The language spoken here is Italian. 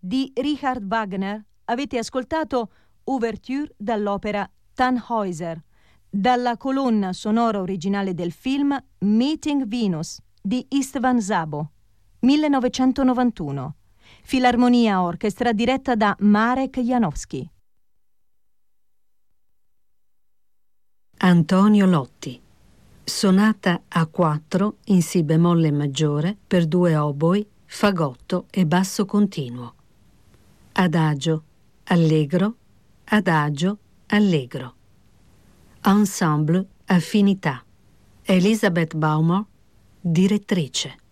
di Richard Wagner avete ascoltato Ouverture dall'opera Tannhäuser, dalla colonna sonora originale del film Meeting Venus di Istvan Szabo, 1991. Filarmonia Orchestra diretta da Marek Janowski. Antonio Lotti. Sonata A4 in Si bemolle maggiore per 2 oboi, fagotto e basso continuo. Adagio, allegro, adagio, allegro. Ensemble Affinità. Elisabeth Baumor, direttrice.